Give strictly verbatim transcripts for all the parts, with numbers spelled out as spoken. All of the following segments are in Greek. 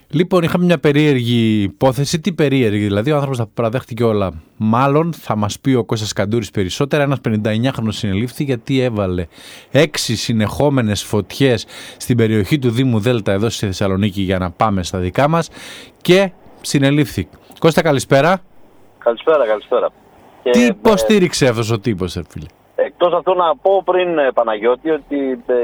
Λοιπόν, είχαμε μια περίεργη υπόθεση. Τι περίεργη, δηλαδή, ο άνθρωπος τα παραδέχτηκε όλα. Μάλλον θα μας πει ο Κώστας Καντούρης περισσότερα. Ένας πενηνταεννιάχρονος συνελήφθη γιατί έβαλε έξι συνεχόμενες φωτιές στην περιοχή του Δήμου Δέλτα εδώ στη Θεσσαλονίκη, για να πάμε στα δικά μας, και συνελήφθη. Κώστα, καλησπέρα. Καλησπέρα, καλησπέρα. Τι και, υποστήριξε ε, αυτός ο τύπος, ε, φίλε? Εκτός αυτού να πω πριν, Παναγιώτη, ότι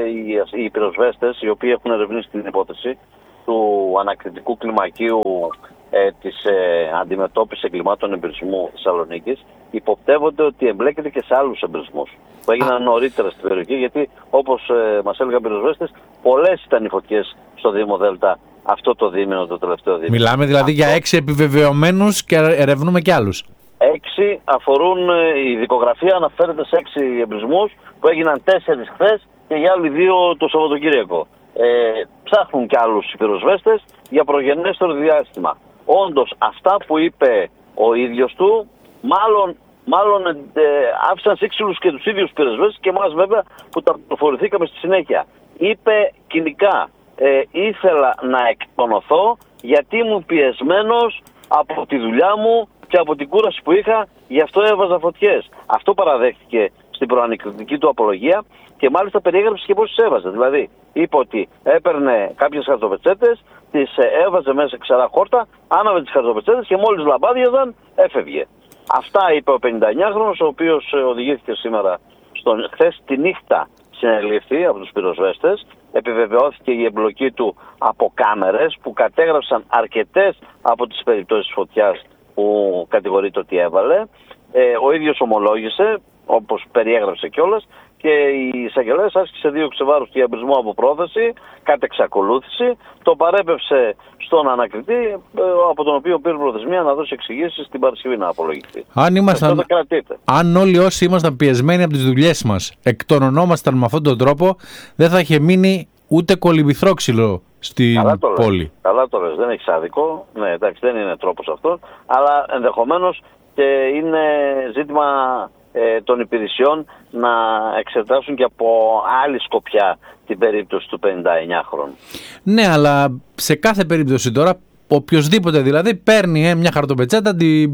ε, οι πυροσβέστες, οι οποίοι έχουν ερευνήσει την υπόθεση του ανακριτικού κλιμακίου ε, της ε, αντιμετώπισης εγκλημάτων εμπειρισμού Θεσσαλονίκης, υποπτεύονται ότι εμπλέκεται και σε άλλους εμπειρισμούς που έγιναν νωρίτερα στην περιοχή, γιατί όπως ε, μας έλεγαν πυροσβέστες, πολλές ήταν οι φωτιές στο Δήμο Δέλτα αυτό το δίμηνο, το τελευταίο δίμηνο. Μιλάμε δηλαδή αυτό... για έξι επιβεβαιωμένους και ερευνούμε και άλλους. Έξι αφορούν, η δικογραφία αναφέρεται σε έξι εμπειρισμούς που έγιναν τέσσερις χθες και οι άλλοι δύο το Σαββατοκύριακο. Ε, ψάχνουν και άλλους πυροσβέστες για προγενέστερο διάστημα. Όντως αυτά που είπε ο ίδιος του, μάλλον, μάλλον ε, άφησαν σύξυλους και τους ίδιους πυροσβέστες και εμάς βέβαια που τα προφορηθήκαμε στη συνέχεια. Είπε κοινικά, ε, ήθελα να εκτονωθώ γιατί ήμουν πιεσμένος από τη δουλειά μου και από την κούραση που είχα, γι' αυτό έβαζα φωτιές. Αυτό παραδέχτηκε στην προανακριτική του απολογία και μάλιστα περιέγραψε και πώς τις έβαζε. Δηλαδή, είπε ότι έπαιρνε κάποιες χαρτοπετσέτες, τις έβαζε μέσα ξερά χόρτα, άναβε τις χαρτοπετσέτες και μόλις λαμπάδιαζαν έφευγε. Αυτά είπε ο πενηνταεννιάχρονος, ο οποίος οδηγήθηκε σήμερα, στον, χθες τη νύχτα συνελήφθη από τους πυροσβέστες. Επιβεβαιώθηκε η εμπλοκή του από κάμερες που κατέγραψαν αρκετές από τις περιπτώσεις φωτιάς που κατηγορείται ότι έβαλε. Ε, ο ίδιος ομολόγησε, όπως περιέγραψε κιόλας, και η εισαγγελέας άσκησε δίωξη βάρους για εμπρισμό από πρόθεση, κατ' εξακολούθηση, το παρέπευσε στον ανακριτή, από τον οποίο πήρε προθεσμία να δώσει εξηγήσεις την Παρασκευή να απολογηθεί. Αν, ήμασταν, αν όλοι όσοι ήμασταν πιεσμένοι από τις δουλειές μας εκτονωνόμασταν με αυτόν τον τρόπο, δεν θα είχε μείνει ούτε κολυμβηθρόξυλο στην Καλά το πόλη. Λες. Καλά το λες, δεν έχει άδικο, ναι, εντάξει, δεν είναι τρόπος αυτό, αλλά ενδεχομένως και είναι ζήτημα ε, των υπηρεσιών να εξετάσουν και από άλλη σκοπιά την περίπτωση του πενηνταεννιάχρονου. Ναι, αλλά σε κάθε περίπτωση τώρα, οποιοσδήποτε δηλαδή παίρνει ε, μια χαρτοπετσέτα, την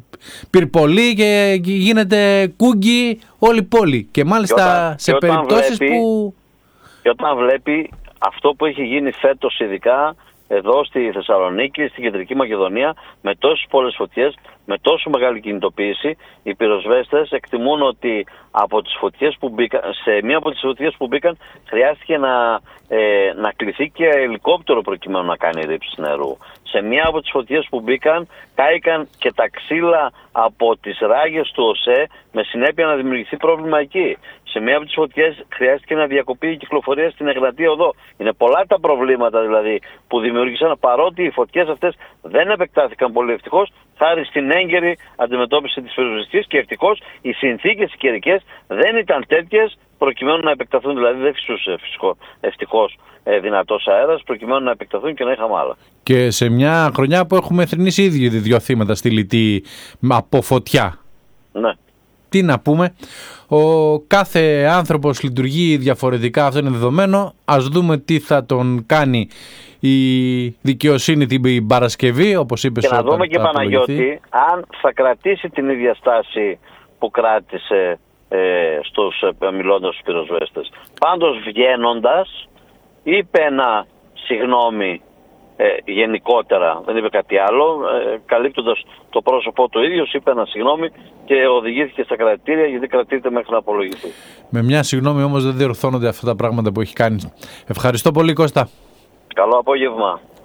πυρπολεί και γίνεται κούγκι όλη η πόλη. Και μάλιστα και όταν, σε και περιπτώσεις βλέπει, που... Και όταν βλέπει αυτό που έχει γίνει φέτος ειδικά εδώ στη Θεσσαλονίκη, στην Κεντρική Μακεδονία, με τόσες πολλές φωτιές, με τόσο μεγάλη κινητοποίηση, οι πυροσβέστες εκτιμούν ότι από τις φωτιές που μπήκαν, σε μία από τις φωτιές που μπήκαν χρειάστηκε να, ε, να κληθεί και ελικόπτερο προκειμένου να κάνει ρήψη νερού. Σε μία από τις φωτιές που μπήκαν κάηκαν και τα ξύλα από τις ράγες του ΟΣΕ, με συνέπεια να δημιουργηθεί πρόβλημα εκεί. Σε μία από τις φωτιές χρειάστηκε να διακοπεί η κυκλοφορία στην Εγνατία Οδό. Είναι πολλά τα προβλήματα δηλαδή που δημιούργησαν, παρότι οι φωτιές αυτές δεν επεκτάθηκαν πολύ ευτυχώς, χάρη στην έγκαιρη αντιμετώπιση της πυροσβεστικής, και ευτυχώς οι συνθήκες οι καιρικές δεν ήταν τέτοιες προκειμένου να επεκταθούν, δηλαδή δεν φυσούσε ευτυχώς ε, δυνατός αέρας προκειμένου να επεκταθούν και να είχαμε άλλα. Και σε μια χρονιά που έχουμε θρηνήσει ήδη δύο θύματα στη Λυτή από φωτιά. Ναι. Τι να πούμε, ο κάθε άνθρωπος λειτουργεί διαφορετικά, αυτό είναι δεδομένο. Ας δούμε τι θα τον κάνει η δικαιοσύνη την Παρασκευή, όπως είπες. Και να δούμε και, Παναγιώτη, αν θα κρατήσει την ίδια στάση που κράτησε ε, στους, ε, μιλώντας στους πυροσβέστες. Πάντως βγαίνοντας είπε ένα συγγνώμη ε, γενικότερα, δεν είπε κάτι άλλο, ε, καλύπτοντας το πρόσωπό του ίδιος, είπε ένα συγγνώμη και οδηγήθηκε στα κρατήρια, γιατί κρατείται μέχρι να απολογηθεί. Με μια συγγνώμη όμως δεν διορθώνονται αυτά τα πράγματα που έχει κάνει. Ευχαριστώ πολύ, Κώστα. Καλό απόγευμα.